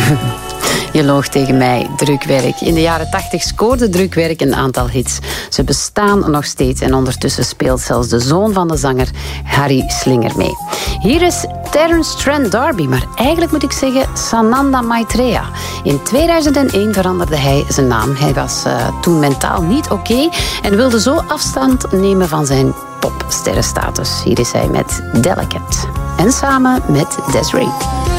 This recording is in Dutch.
Je loog tegen mij, Drukwerk. In de jaren 80 scoorde Drukwerk een aantal hits. Ze bestaan nog steeds en ondertussen speelt zelfs de zoon van de zanger Harry Slinger mee. Hier is Terence Trent D'Arby, maar eigenlijk moet ik zeggen Sananda Maitreya. In 2001 veranderde hij zijn naam. Hij was toen mentaal niet oké en wilde zo afstand nemen van zijn popsterrenstatus. Hier is hij met Delicate. En samen met Des'ree.